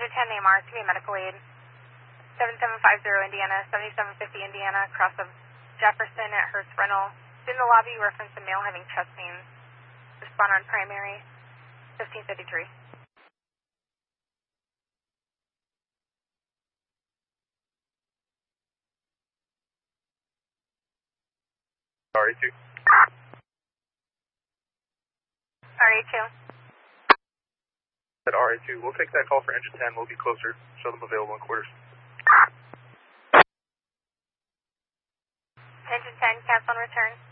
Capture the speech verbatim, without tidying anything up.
Engine ten A M R, to be medical aid. seven seven five zero Indiana, seventy-seven fifty Indiana, cross of Jefferson at Hertz Rental. In the lobby, reference a male having chest pains. Respond on primary, fifteen fifty-three. R A two. R A two. At R A two, we'll take that call for engine ten. We'll be closer. Show them available in quarters. Engine ten, cancel on return.